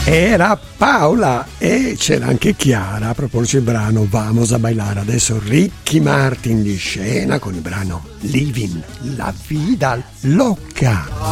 Era Paola e c'era anche Chiara a proporci il brano Vamos a bailar. Adesso Ricky Martin di scena con il brano Living la vida loca.